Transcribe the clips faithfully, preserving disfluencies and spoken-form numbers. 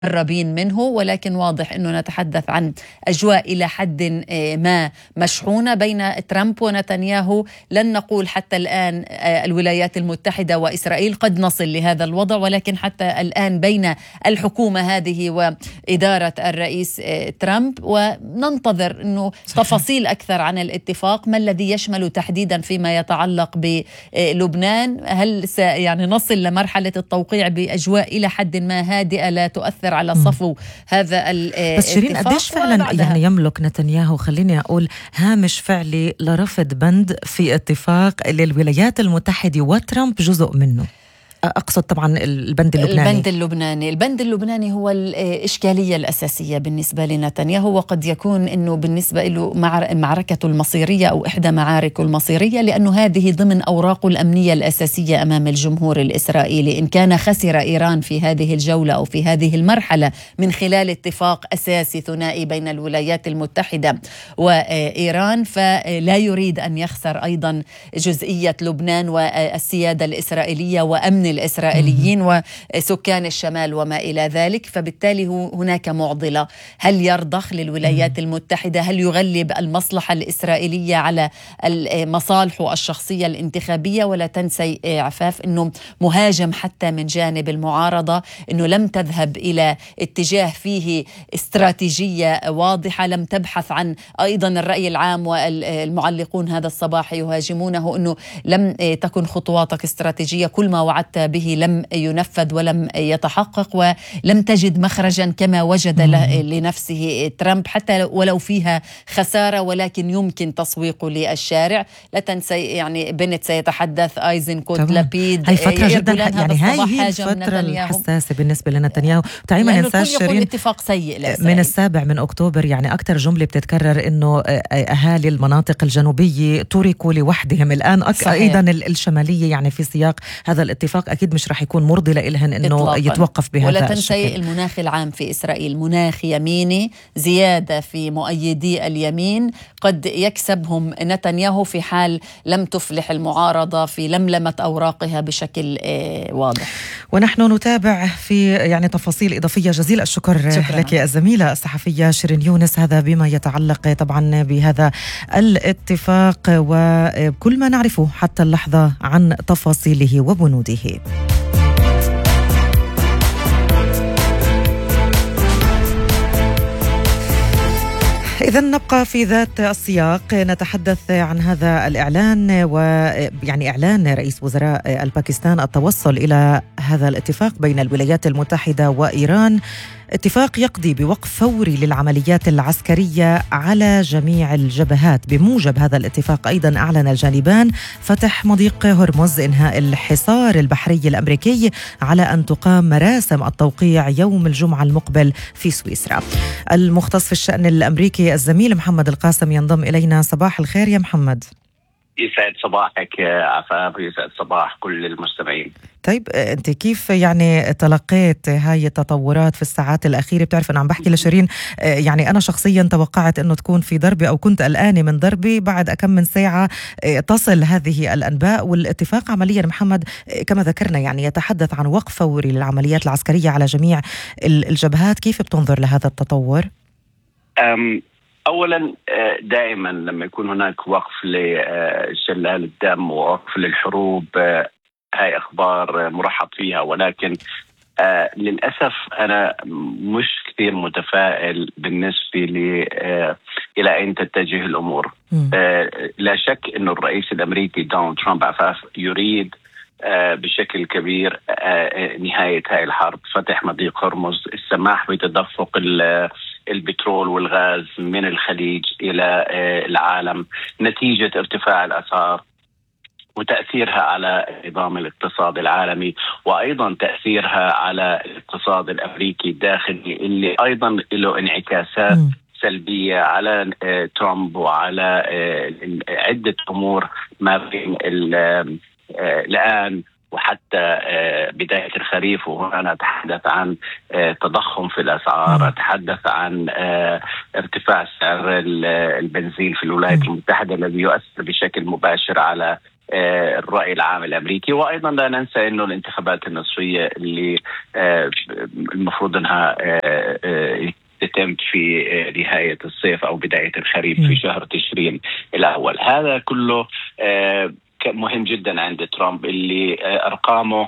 مقربين منه، ولكن واضح أنه نتحدث عن أجواء إلى حد ما مشحونة بين ترامب ونتنياهو. لن نقول حتى الآن الولايات المتحدة وإسرائيل، قد نصل لهذا الوضع، ولكن حتى الآن بين الحكومة هذه وإدارة الرئيس ترامب، وننتظر أنه تفاصيل أكثر عن الاتفاق، ما الذي يشمل تحديدا فيما يتعلق بلبنان. هل يعني نصل لمرحلة التوقيع بأجواء إلى حد ما هادئة لا تؤثر على صفو هذا الاتفاق؟ بس شيرين، قديش فعلا يعني يملك نتنياهو، خليني أقول، هامش فعلي لرفض بند في اتفاق للولايات المتحدة وترامب جزء منه؟ أقصد طبعا البند اللبناني. البند اللبناني البند اللبناني هو الإشكالية الأساسية بالنسبة لنتنياهو، وقد يكون أنه بالنسبة له معركته المصيرية أو إحدى معاركه المصيرية، لأنه هذه ضمن أوراقه الأمنية الأساسية أمام الجمهور الإسرائيلي. إن كان خسر إيران في هذه الجولة أو في هذه المرحلة من خلال اتفاق أساسي ثنائي بين الولايات المتحدة وإيران، فلا يريد أن يخسر أيضا جزئية لبنان والسيادة الإسرائيلية وأمن الإسرائيليين وسكان الشمال وما إلى ذلك. فبالتالي هناك معضلة، هل يرضخ للولايات المتحدة؟ هل يغلب المصلحة الإسرائيلية على مصالحه الشخصية الانتخابية؟ ولا تنسي عفاف أنه مهاجم حتى من جانب المعارضة، أنه لم تذهب إلى اتجاه فيه استراتيجية واضحة، لم تبحث عن أيضا الرأي العام، والمعلقون هذا الصباح يهاجمونه أنه لم تكن خطواتك استراتيجية، كل ما وعدت به لم ينفذ ولم يتحقق، ولم تجد مخرجا كما وجد لنفسه ترامب، حتى ولو فيها خسارة ولكن يمكن تسويقه للشارع. لا تنسي يعني بنت سيتحدث، ايزنكوت، لابيد، هاي فترة جدا يعني هاي هي الفترة الحساسة بالنسبة لنتنياهو. تعي ما ننساش شيرين، اتفاق سيء من السابع من أكتوبر يعني أكثر جملة بتتكرر إنه أهالي المناطق الجنوبية تركوا لوحدهم. الآن أيضا الشمالية يعني في سياق هذا الاتفاق أكيد مش رح يكون مرضي لإلهن إنه إطلاقاً يتوقف بهذا ولا الشكل. تنسي المناخ العام في إسرائيل مناخ يميني، زيادة في مؤيدي اليمين قد يكسبهم نتنياهو في حال لم تفلح المعارضة في لملمة أوراقها بشكل واضح. ونحن نتابع في يعني تفاصيل إضافية. جزيل الشكر شكرا لك الزميلة الصحفية شيرين يونس. هذا بما يتعلق طبعا بهذا الاتفاق وكل ما نعرفه حتى اللحظة عن تفاصيله وبنوده. إذن نبقى في ذات السياق، نتحدث عن هذا الإعلان، ويعني إعلان رئيس وزراء الباكستان التوصل إلى هذا الاتفاق بين الولايات المتحدة وإيران، اتفاق يقضي بوقف فوري للعمليات العسكرية على جميع الجبهات. بموجب هذا الاتفاق أيضا أعلن الجانبان فتح مضيق هرمز، إنهاء الحصار البحري الأمريكي، على أن تقام مراسم التوقيع يوم الجمعة المقبل في سويسرا. المختص في الشأن الأمريكي الزميل محمد القاسم ينضم إلينا. صباح الخير يا محمد. يسعد صباحك عفاف، يسعد صباح كل المستمعين. طيب أنت كيف يعني تلقيت هاي التطورات في الساعات الأخيرة؟ بتعرف أنا عم بحكي لشيرين، يعني أنا شخصيا توقعت أنه تكون في ضربة أو كنت قلقانة من ضربة، بعد أكم من ساعة تصل هذه الأنباء. والاتفاق عمليا محمد كما ذكرنا يعني يتحدث عن وقف فوري للعمليات العسكرية على جميع الجبهات. كيف بتنظر لهذا التطور؟ أم أولا دائما لما يكون هناك وقف لشلال الدم ووقف للحروب هاي أخبار مرحب فيها، ولكن للأسف أنا مش كثير متفائل بالنسبة لي إلى أين تتجه الأمور. لا شك أن الرئيس الأمريكي دونالد ترامب عفاف يريد بشكل كبير نهاية هاي الحرب، فتح مضيق هرمز، السماح بتدفق البترول والغاز من الخليج إلى العالم نتيجة ارتفاع الأسعار وتأثيرها على نظام الاقتصاد العالمي، وأيضا تأثيرها على الاقتصاد الأمريكي الداخلي اللي أيضا له انعكاسات م. سلبية على ترامب وعلى عدة أمور ما بين الآن وحتى بداية الخريف. وهنا نتحدث عن تضخم في الأسعار، نتحدث عن ارتفاع سعر البنزين في الولايات المتحدة الذي يؤثر بشكل مباشر على الرأي العام الأمريكي. وأيضا لا ننسى أنه الانتخابات النصفية اللي المفروض أنها تتم في نهاية الصيف أو بداية الخريف في شهر تشرين الأول. هذا كله مهم جدا عند ترامب اللي أرقامه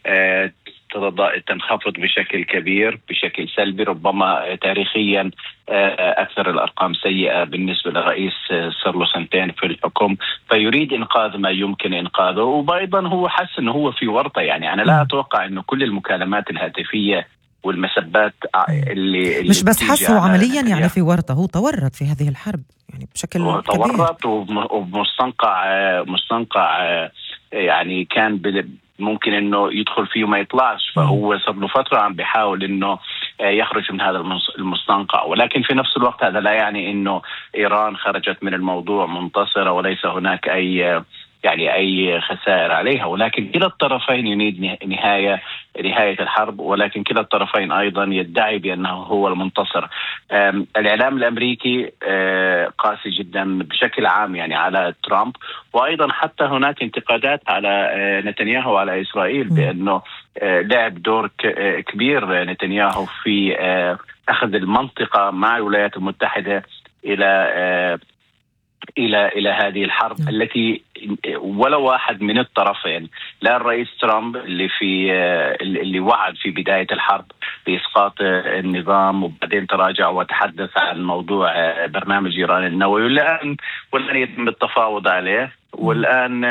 تنخفض بشكل كبير بشكل سلبي، ربما تاريخيا أكثر الأرقام سيئة بالنسبة لرئيس صار له سنتين في الحكم، فيريد إنقاذ ما يمكن إنقاذه. وأيضا هو حس أنه هو في ورطة، يعني أنا لا أتوقع أنه كل المكالمات الهاتفية والمسبات اللي, اللي مش بس حسوا عمليا يعني في ورطة، هو تورط في هذه الحرب يعني بشكل كبير، تورط ومستنقع مستنقع يعني كان ممكن انه يدخل فيه وما يطلعش، فهو صار له فتره عم بيحاول انه يخرج من هذا المستنقع. ولكن في نفس الوقت هذا لا يعني انه ايران خرجت من الموضوع منتصره وليس هناك اي يعني اي خسائر عليها، ولكن كلا الطرفين يريد نهايه نهايه الحرب، ولكن كلا الطرفين ايضا يدعي بانه هو المنتصر. الاعلام الامريكي قاسي جدا بشكل عام يعني على ترامب، وايضا حتى هناك انتقادات على نتنياهو وعلى اسرائيل بانه لعب دور كبير نتنياهو في اخذ المنطقه مع الولايات المتحده الى إلى إلى هذه الحرب م. التي ولا واحد من الطرفين، لا الرئيس ترامب اللي في اللي وعد في بداية الحرب بإسقاط النظام وبعدين تراجع وتحدث عن موضوع برنامج إيران النووي، والآن والآن يتم التفاوض عليه، والآن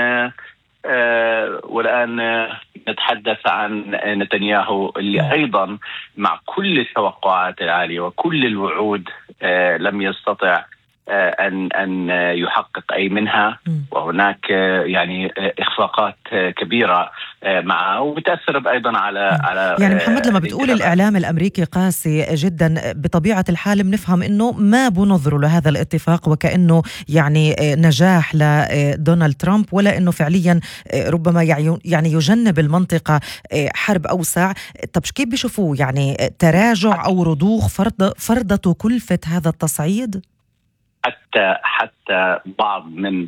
آه والآن آه نتحدث عن نتنياهو اللي أيضا مع كل التوقعات العالية وكل الوعود آه لم يستطع أن أن يحقق أي منها، وهناك يعني إخفاقات كبيرة معه وبتأثر أيضا على على يعني محمد لما بتقول الإعلام الأمريكي قاسي جدا، بطبيعة الحال بنفهم إنه ما بنظروا لهذا الاتفاق وكأنه يعني نجاح لدونالد ترامب، ولا إنه فعليا ربما يعني يجنب المنطقة حرب أوسع. طب كيف بيشوفوه؟ يعني تراجع أو رضوخ فرض فرضة كلفة هذا التصعيد؟ حتى حتى بعض من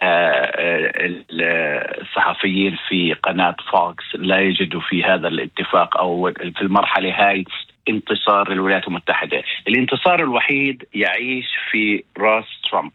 الصحفيين في قناة فوكس لا يجدوا في هذا الاتفاق أو في المرحلة هاي انتصار للولايات المتحدة. الانتصار الوحيد يعيش في راس ترامب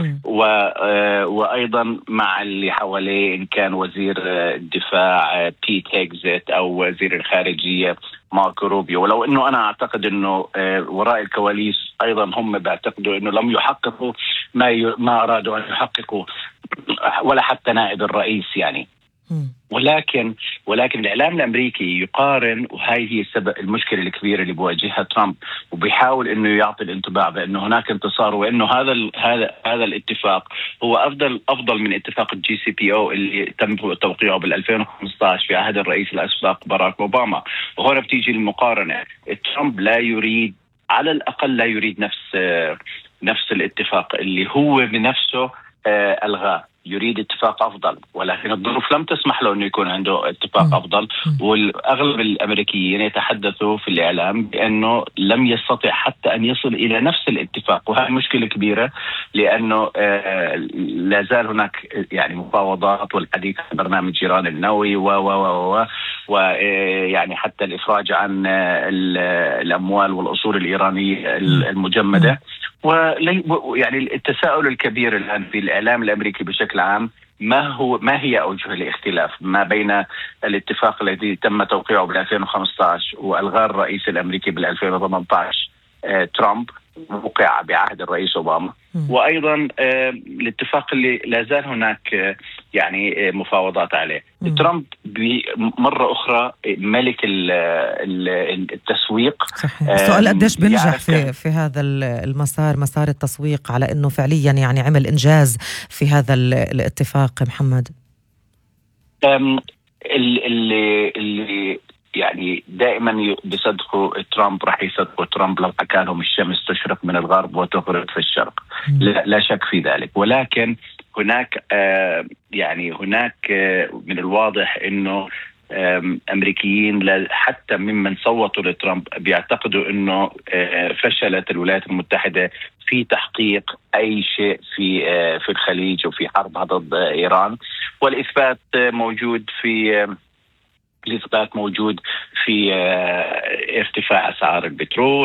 وأيضا مع اللي حواليه، إن كان وزير الدفاع بيت هيجزت أو وزير الخارجية ماركو روبيو. ولو أنه أنا أعتقد أنه وراء الكواليس أيضا هم بيعتقدوا أنه لم يحققوا ما ما أرادوا أن يحققوا، ولا حتى نائب الرئيس يعني. ولكن ولكن الإعلام الأمريكي يقارن، وهي هي السبب المشكلة الكبيرة اللي بواجهها ترامب، وبيحاول إنه يعطي الانطباع بأنه هناك انتصار، وإنه هذا هذا هذا الاتفاق هو أفضل أفضل من اتفاق الجي سي بي أو اللي تم توقيعه بال ألفين وخمسة عشر في عهد الرئيس الأسبق باراك أوباما. وهنا بتيجي المقارنة، ترامب لا يريد، على الأقل لا يريد نفس نفس الاتفاق اللي هو بنفسه ألغاه، يريد اتفاق أفضل، ولكن الظروف لم تسمح له أنه يكون عنده اتفاق م. أفضل. والأغلب الأمريكيين يتحدثوا في الإعلام بأنه لم يستطع حتى أن يصل إلى نفس الاتفاق، وهذه مشكلة كبيرة لأنه آه لا زال هناك يعني مفاوضات والحديث عن برنامج إيران النووي و و و ويعني حتى الإفراج عن الأموال والأصول الإيرانية المجمدة. ويعني التساؤل الكبير الآن في الإعلام الأمريكي بشكل عام، ما هو ما هي أوجه الاختلاف ما بين الاتفاق الذي تم توقيعه بال ألفين وخمسة عشر وألغاه الرئيس الأمريكي بال ألفين وثمانية عشر آه ترامب، وقع بعهد الرئيس أوباما، وأيضا آه الاتفاق اللي لا زال هناك آه يعني آه مفاوضات عليه. م. ترامب مرة أخرى ملك التسويق. السؤال قديش بنجح في في هذا المسار، مسار التسويق، على إنه فعليا يعني عمل إنجاز في هذا الاتفاق محمد؟ اللي اللي يعني دائما بيصدقوا ترامب راح يصدقوا ترامب لو حكى لهم الشمس تشرق من الغرب وتغرب في الشرق. لا, لا شك في ذلك، ولكن هناك آه يعني هناك آه من الواضح انه أمريكيين حتى ممن صوتوا لترامب بيعتقدوا أنه فشلت الولايات المتحدة في تحقيق أي شيء في في الخليج وفي حرب ضد إيران. والإثبات موجود في الإثبات موجود في ارتفاع أسعار البترول،